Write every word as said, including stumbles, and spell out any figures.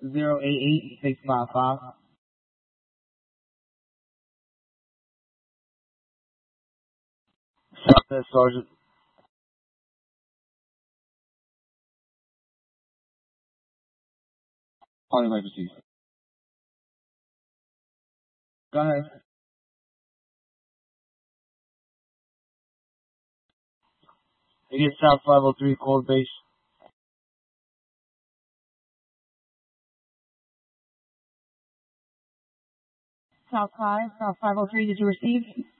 zero eight eight six five five. Southwest Sergeant. All emergencies. Go ahead. Against South five oh three, cold base. South five, South five oh three, did you receive?